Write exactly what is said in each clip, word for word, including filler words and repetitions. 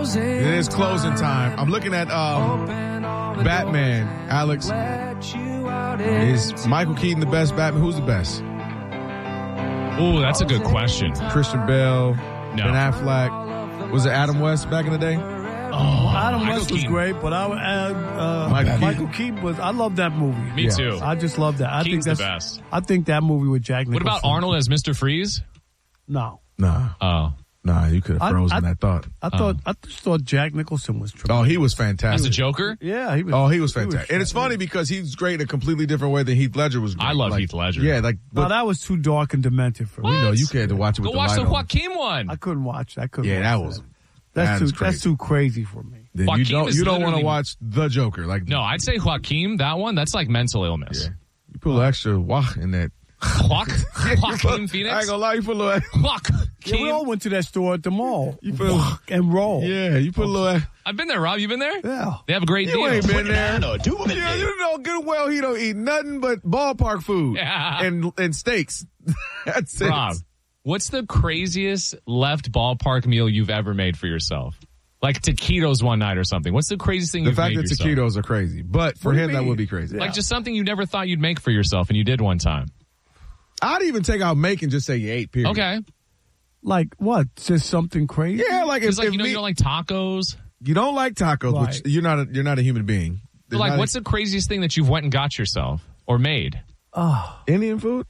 closing. It is closing time. I'm looking at um, Batman, Alex. Is Michael Keaton the best Batman? Who's the best? Oh, that's a good question. Christian Bale, No. Ben Affleck. Was it Adam West back in the day? Oh, Adam Michael West was Keaton. great, but I, uh, uh, Michael Michael, Keaton. Keaton was. I love that movie. Me Yeah. too. I just love that. I Keaton's think the that's best. I think that movie with Jack What Nicholson. about Arnold as Mister Freeze? No, Nah, Oh, nah. You could I- have frozen I- that thought. I thought I just thought Jack Nicholson was true. Oh, he was as the fantastic. Joker? Yeah, he was. Oh, he was fantastic. And it's funny because he's great in a completely different way than Heath Ledger was great. I love Like, Heath Ledger. Yeah, like, No, but, that was too dark and demented for me. you know, you had to watch it with Go the watch light the on. Joaquin one. I couldn't watch. I couldn't. Yeah, watch that was. That's that too. is crazy. That's too crazy for me. Then you Joaquin don't, is you don't want to literally- watch The Joker. Like, No, I'd say Joaquin, that one, that's like mental illness. yeah. You put a little extra wah in that. Joaquin, Joaquin I ain't Phoenix? gonna lie, you put a little. Joaquin. Yeah, we all went to that store at the mall. You put a, and roll. yeah, you put a little. I've been there, Rob. You been there? Yeah. They have a great You deal. ain't been there. Yeah, you know good well he don't eat nothing but ballpark food Yeah. and and steaks. That's it. Rob, what's the craziest left ballpark meal you've ever made for yourself? Like taquitos one night or something. What's the craziest thing The you've fact made that yourself? taquitos are crazy, but for What do you him that mean? would be crazy. Like just something you never thought you'd make for yourself and you did one time. I'd even take out make and just say you ate. Period. Okay. Like what? Just something crazy? Yeah, like if, Because like, if you know, me- you don't like tacos. you don't like tacos, Right. which you're not a, you're not a human being. But There's like, not what's the craziest thing that you've went and got yourself or made? Oh, a, Indian food?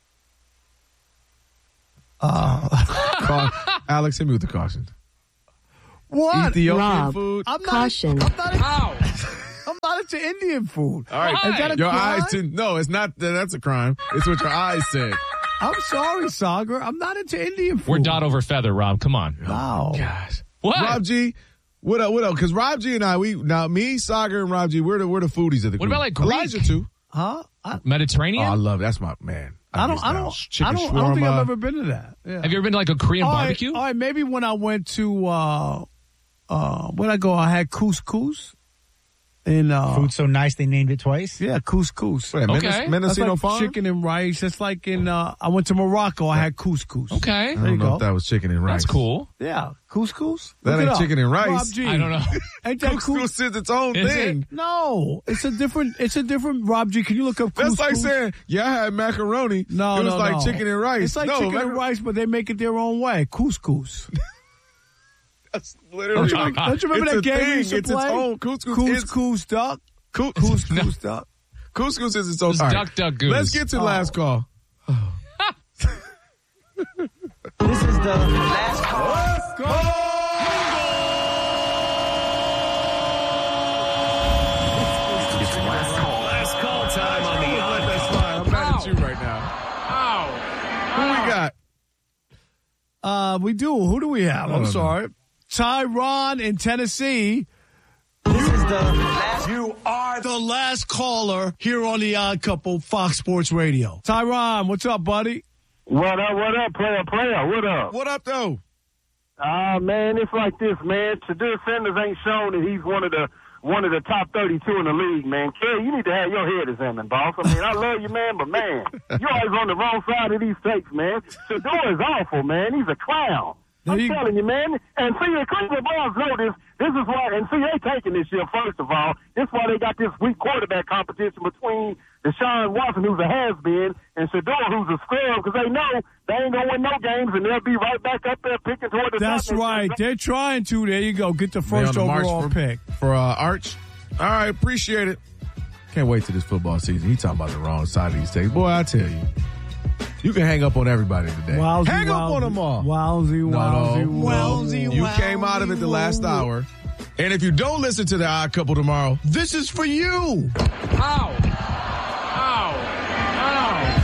uh, Ca- Alex, hit me with the caution. what? Ethiopian Rob. food. I'm not. Caution. I'm not. Ow! I'm not into Indian food. All right, Why? Is that a your crime? eyes didn't. No, it's not. That's a crime. It's what your eyes said. I'm sorry, Sagar. I'm not into Indian food. We're dot over feather, Rob. Come on. No. Gosh. What? Rob G, what up? What up? Because Rob G and I, we now me, Sagar, and Rob G, we're the we're the foodies of the What group. about, like, Greek? Elijah too? Huh? I, Oh, Mediterranean? I love that's my man. I don't. miss I that. don't. Chicken I don't. I don't think shawarma. I've ever been to that. Yeah. Have you ever been to like a Korean all right, barbecue? all right, maybe when I went to uh, uh, when I go, I had couscous. In uh, Food so nice they named it twice. yeah, couscous. Wait, Okay. Mendes- That's Mendocino like Farm? chicken and rice. It's like in. Uh, I went to Morocco. I had couscous. Okay. I There don't you know go. if that was chicken and rice. That's cool. Yeah, couscous. That Look it ain't up. chicken and rice. Rob G. I don't know. Ain't that cool? Couscous is its own Is thing. No, it's a different. It's a different. Rob G, can you look up? That's couscous? like saying, yeah, I had macaroni. No, it was no, like no. chicken and rice. It's like no, chicken and macar- rice, but they make it their own way. Couscous. That's literally Don't you, don't you remember it's that a game we thing. used to It's play? its own. Couscous is Couscous duck. cous- Couscous duck. Couscous is its own. It's All duck, duck, goose. Let's get to Oh. last call. This is the last call. Last call time on the Let that slide. I'm mad at you right now. Who we got? Uh, we do. Who do we have? I'm know. sorry. Tyron in Tennessee. This is the last. You are the last caller here on the Odd Couple Fox Sports Radio. Tyron, what's up, buddy? What up, what up, player, player, what up? What up, though? Ah, man, it's like this, man. Shadur Sanders ain't shown that he's one of the one of the top thirty-two in the league, man. Kerry, you need to have your head examined, boss. I mean, I love you, man, but, man, you're always on the wrong side of these takes, man. Shadur is awful, man. He's a clown. There I'm you- telling you, man. And see, the Cleveland Browns know this. This is why, and see, they taking this year, first of all. This is why they got this weak quarterback competition between Deshaun Watson, who's a has-been, and Shadur, who's a scrub, because they know they ain't going to win no games, and they'll be right back up there picking toward the That's top. right. They're trying to. There you go. Get the They first on the march overall for, pick. for uh, Arch. All right, appreciate it. Can't wait till this football season. He talking about the wrong side of these takes. Boy, I tell you. You can hang up on everybody today. Wowsy, hang up wowsy, on them all. Wowsy, No, wowsy, no, wowsy, no. You wowsy, came out of it the last wowsy. hour. And if you don't listen to the Odd Couple tomorrow, This is for you. Ow! Ow! Ow!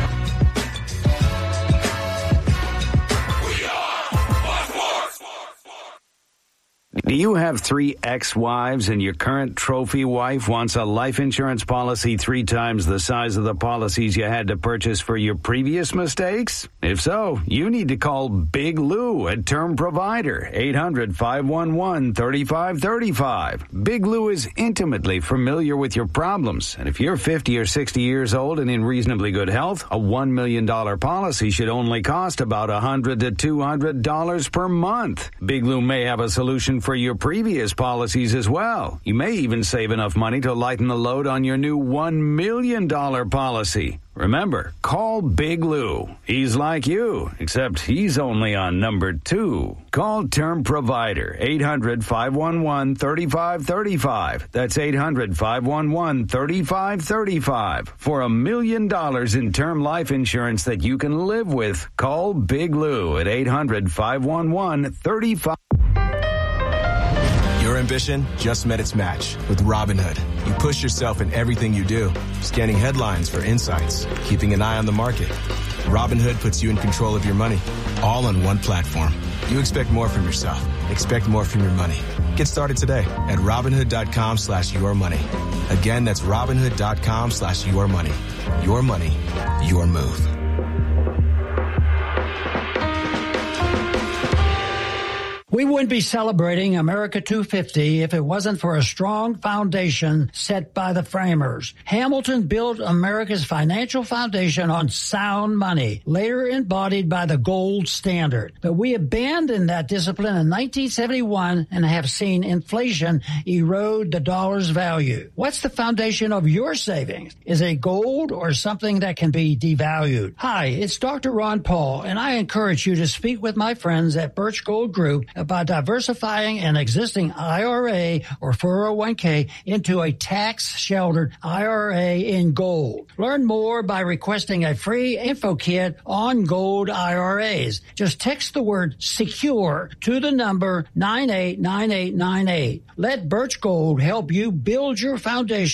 Do you have three ex-wives and your current trophy wife wants a life insurance policy three times the size of the policies you had to purchase for your previous mistakes? If so, you need to call Big Lou at Term Provider, eight hundred, five one one, three five three five. Big Lou is intimately familiar with your problems, and if you're fifty or sixty years old and in reasonably good health, a one million dollars policy should only cost about one hundred to two hundred dollars per month. Big Lou may have a solution for your previous policies as well. You may even save enough money to lighten the load on your new one million dollars policy. Remember, call Big Lou. He's like you, except he's only on number two. Call Term Provider, eight hundred, five one one, three five three five. That's eight hundred, five one one, three five three five. For a million dollars in term life insurance that you can live with, call Big Lou at eight hundred, five one one, three five. Your ambition just met its match with Robinhood. You push yourself in everything you do, scanning headlines for insights, keeping an eye on the market. Robinhood puts you in control of your money, all on one platform. You expect more from yourself. Expect more from your money. Get started today at Robinhood.com slash your money. Again, that's Robinhood.com slash your money. Your money, your move. We wouldn't be celebrating America two fifty if it wasn't for a strong foundation set by the framers. Hamilton built America's financial foundation on sound money, later embodied by the gold standard. But we abandoned that discipline in nineteen seventy-one and have seen inflation erode the dollar's value. What's the foundation of your savings? Is it gold or something that can be devalued? Hi, it's Doctor Ron Paul, and I encourage you to speak with my friends at Birch Gold Group about diversifying an existing I R A or four oh one k into a tax-sheltered I R A in gold. Learn more by requesting a free info kit on gold I R As. Just text the word SECURE to the number nine eight nine eight nine eight. Let Birch Gold help you build your foundation